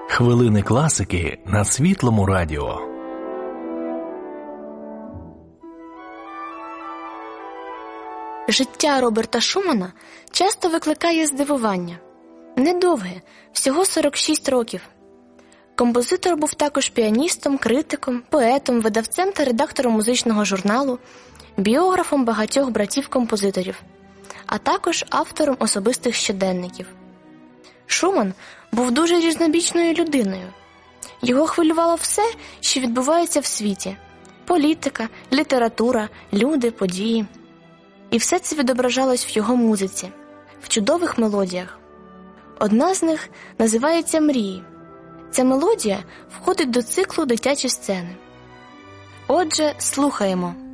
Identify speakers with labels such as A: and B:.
A: Хвилини класики на Світлому радіо.
B: Життя Роберта Шумана часто викликає здивування. Недовге, всього 46 років. Композитор був також піаністом, критиком, поетом, видавцем та редактором музичного журналу, біографом багатьох братів-композиторів, а також автором особистих щоденників. Шуман був дуже різнобічною людиною. Його хвилювало все, що відбувається в світі – політика, література, люди, події. І все це відображалось в його музиці, в чудових мелодіях. Одна з них називається «Мрії». Ця мелодія входить до циклу «Дитячі сцени». Отже, слухаємо.